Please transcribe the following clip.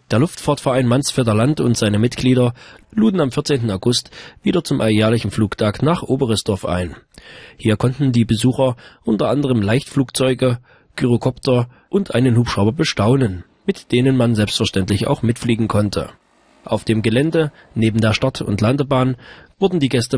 Der Luftfahrtverein Mansfelder Land und seine Mitglieder luden am 14. August wieder zum alljährlichen Flugtag nach Oberestdorf ein. Hier konnten die Besucher unter anderem Leichtflugzeuge, Gyrokopter und einen Hubschrauber bestaunen, mit denen man selbstverständlich auch mitfliegen konnte. Auf dem Gelände neben der Start- und Landebahn wurden die Gäste